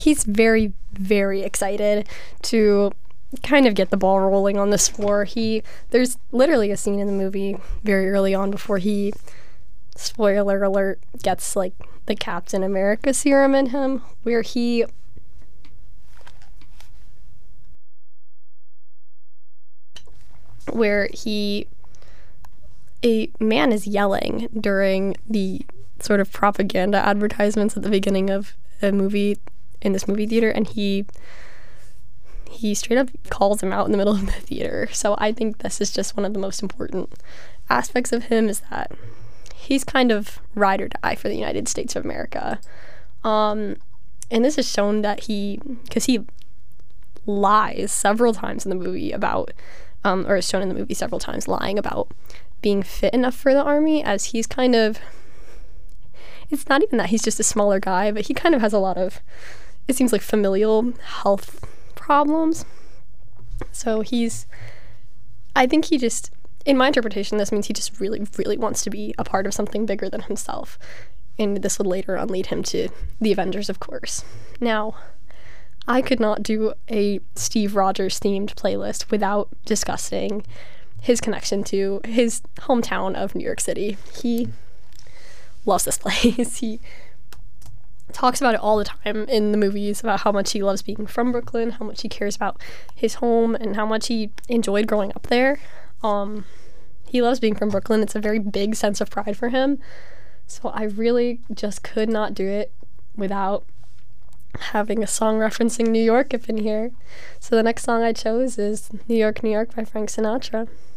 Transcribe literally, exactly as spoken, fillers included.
He's very, very excited to kind of get the ball rolling on this war. He there's literally a scene in the movie very early on before he, spoiler alert, gets like the Captain America serum in him, where he where he a man is yelling during the sort of propaganda advertisements at the beginning of a movie in this movie theater, and he he straight up calls him out in the middle of the theater. So I think this is just one of the most important aspects of him, is that he's kind of ride or die for the United States of America. Um, and this is shown that he, because he lies several times in the movie about, um, or is shown in the movie several times lying about being fit enough for the army, as he's kind of, it's not even that he's just a smaller guy, but he kind of has a lot of, it seems like, familial health problems. So he's, I think he just, in my interpretation, this means he just really, really wants to be a part of something bigger than himself. And this would later on lead him to the Avengers, of course. Now, I could not do a Steve Rogers themed playlist without discussing his connection to his hometown of New York City. He loves this place. He talks about it all the time in the movies, about how much he loves being from Brooklyn, how much he cares about his home, and how much he enjoyed growing up there. Um, he loves being from Brooklyn. It's a very big sense of pride for him. So I really just could not do it without having a song referencing New York up in here. So the next song I chose is New York, New York by Frank Sinatra.